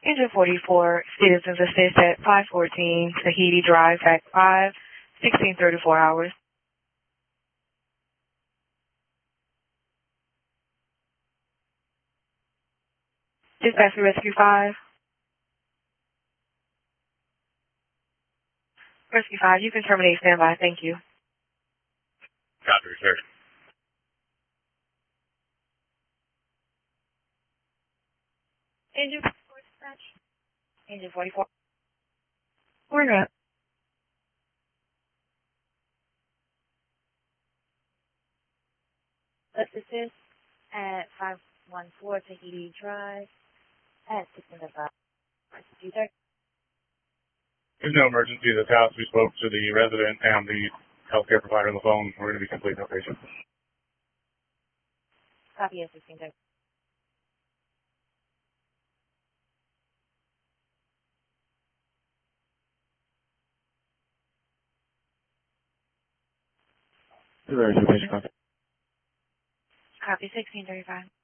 Engine 44, citizens assist at 514 Tahiti Drive, Act 5, 1634 hours. Dispatch to Rescue 5. Rescue 5, you can terminate standby. Thank you. Copy, sir. Engine 44 dispatch. Engine 44. We're up. Let's assist at 514 Tahiti Drive at 605. There's no emergency at this house. We spoke to the resident and the healthcare provider on the phone. We're going to be completing our patient. Copy at 16. Patient contact. Copy 1635.